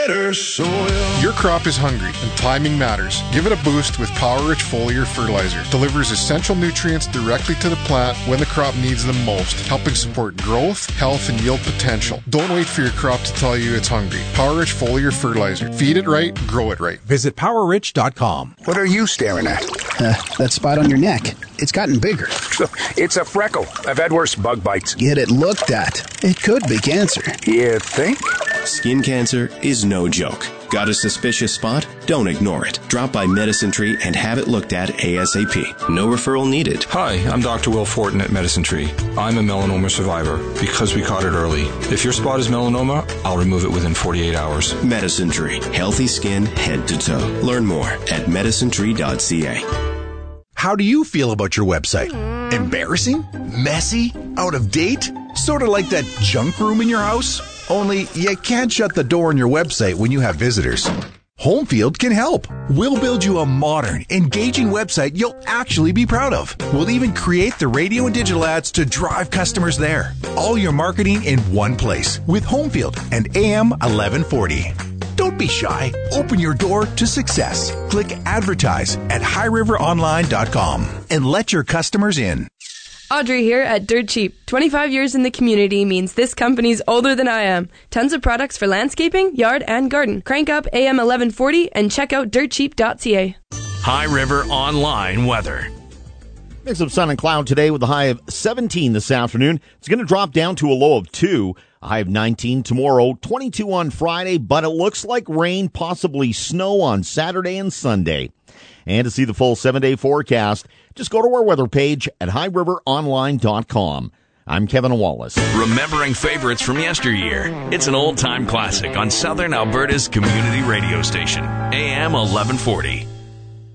Better soil. Your crop is hungry and timing matters. Give it a boost with Power Rich Foliar Fertilizer. Delivers essential nutrients directly to the plant when the crop needs them most, helping support growth, health, and yield potential. Don't wait for your crop to tell you it's hungry. Power Rich Foliar Fertilizer. Feed it right, grow it right. Visit PowerRich.com. What are you staring at? That spot on your neck. It's gotten bigger. It's a freckle. I've had worse bug bites. Get it looked at. It could be cancer. You think? Skin cancer is no joke. Got a suspicious spot? Don't ignore it. Drop by Medicine Tree and have it looked at ASAP. No referral needed. Hi, I'm Dr. Will Fortin at Medicine Tree. I'm a melanoma survivor because we caught it early. If your spot is melanoma, I'll remove it within 48 hours. Medicine Tree. Healthy skin head to toe. Learn more at medicinetree.ca. How do you feel about your website? Embarrassing? Messy? Out of date? Sort of like that junk room in your house? Only you can't shut the door on your website when you have visitors. Homefield can help. We'll build you a modern, engaging website you'll actually be proud of. We'll even create the radio and digital ads to drive customers there. All your marketing in one place with Homefield and AM 1140. Don't be shy. Open your door to success. Click advertise at highriveronline.com and let your customers in. Audrey here at Dirt Cheap. 25 years in the community means this company's older than I am. Tons of products for landscaping, yard, and garden. Crank up AM 1140 and check out dirtcheap.ca. High River Online weather. Mix of sun and cloud today with a high of 17 this afternoon. It's going to drop down to a low of 2. A high of 19 tomorrow, 22 on Friday, but it looks like rain, possibly snow on Saturday and Sunday. And to see the full 7-day forecast, just go to our weather page at highriveronline.com. I'm Kevin Wallace. Remembering favorites from yesteryear. It's an old-time classic on Southern Alberta's community radio station, AM 1140.